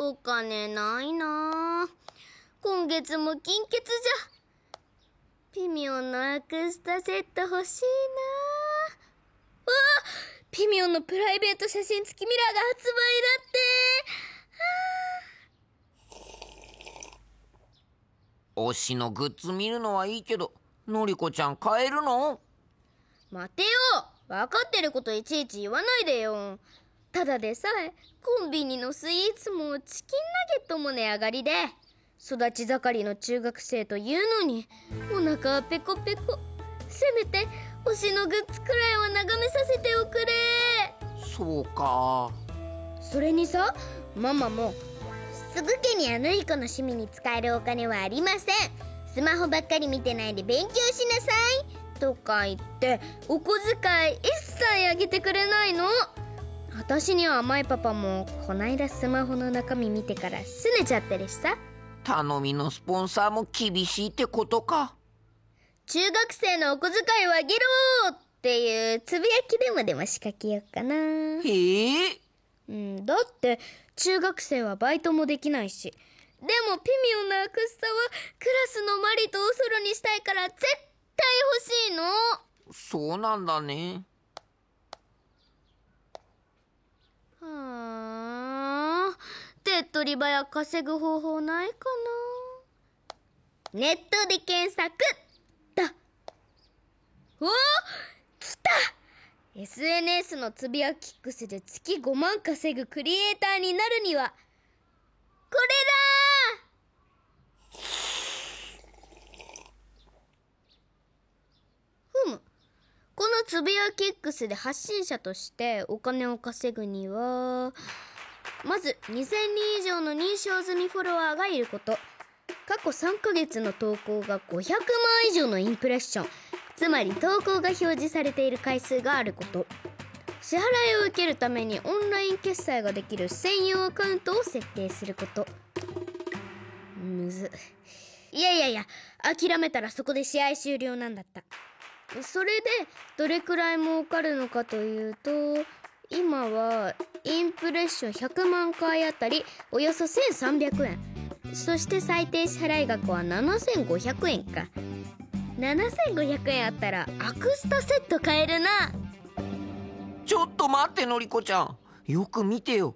お金ないな。今月も金欠じゃ。ピミオンのアクスタセット欲しいな。ピミオンのプライベート写真付きミラーが発売だって。 推しのグッズ見るのはいいけど、のりこちゃん買えるの？ 待てよ、分かってることいちいち言わないでよ。ただでさえコンビニのスイーツもチキンナゲットも値上がりで、育ち盛りの中学生というのにお腹はペコペコ。せめて推しのグッズくらいは眺めさせておくれ。 そうか。 それにさ、ママもすぐ家にはのりこの趣味に使えるお金はありません、スマホばっかり見てないで勉強しなさいとか言ってお小遣い一切あげてくれないの。私には甘いパパもこないだスマホの中身見てから拗ねちゃってるしさ。 頼みのスポンサーも厳しいってことか。 中学生のお小遣いをあげろっていうつぶやきでも仕掛けようかな。 へえ。 だって中学生はバイトもできないし。でもピミオンのアクスタはクラスのマリとおソロにしたいから絶対欲しいの。 そうなんだね。 はあ、手っ取り早く稼ぐ方法ないかな。ネットで検索だ。おー、来た。 SNS のつぶやきックスで月5万稼ぐクリエイターになるにはこれだ。このつぶやき X で発信者としてお金を稼ぐには、まず2000人以上の認証済みフォロワーがいること、過去3ヶ月の投稿が500万以上のインプレッション、つまり投稿が表示されている回数があること、支払いを受けるためにオンライン決済ができる専用アカウントを設定すること。むず。いや、諦めたらそこで試合終了なんだった。それでどれくらい儲かるのかというと、今はインプレッション100万回あたりおよそ1300円。そして最低支払い額は7500円か。7500円あったらアクスタセット買えるな。 ちょっと待って、のりこちゃん。よく見てよ。